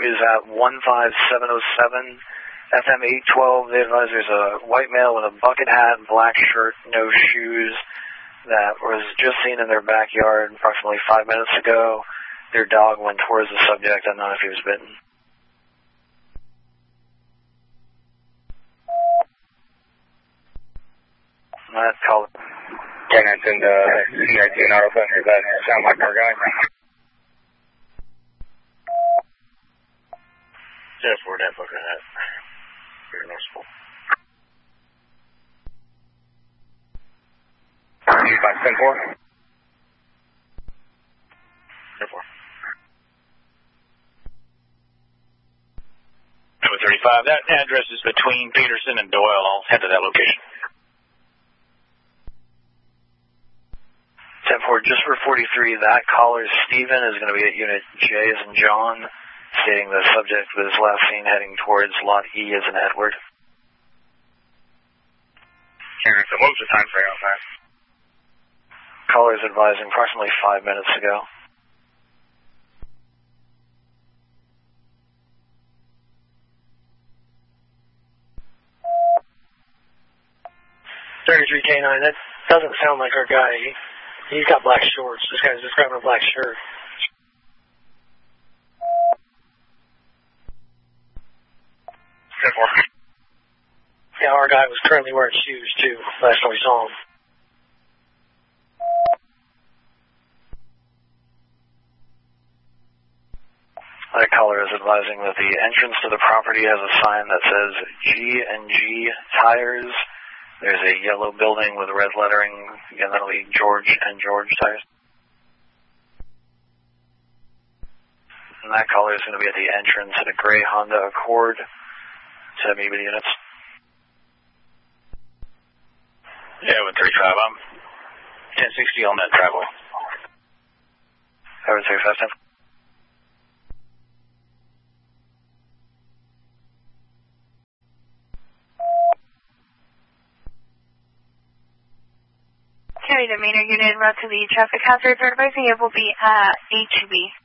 is at 15707 FM 812. They advise there's a white male with a bucket hat, black shirt, no shoes, that was just seen in their backyard approximately 5 minutes ago. Their dog went towards the subject. I don't know if he was bitten. Let's call it. Tenants in the CIT and Auto Center. Does that sound like our guy? Just for that fucking hat. Very noticeable. You by 10-4? 10-4. 35. That address is between Peterson and Doyle. I'll head to that location. 10-4, just for 43, that caller, Steven, is going to be at Unit J as in John, stating the subject was last seen heading towards Lot E as in Edward. Karen, so what was the time frame on that? Caller is advising approximately 5 minutes ago. K9, that doesn't sound like our guy. He's got black shorts. This guy's just grabbing a black shirt. Yeah, our guy was currently wearing shoes, too, last time we saw him. That caller is advising that the entrance to the property has a sign that says G&G Tires. There's a yellow building with red lettering. Again, that'll be George and George Tires. And that caller is going to be at the entrance at a gray Honda Accord. 70 units. Yeah, with 35. I'm 1060 on that travel. I would say 510. Carry the Manor unit route to the traffic hazard. Advising it will be at HB.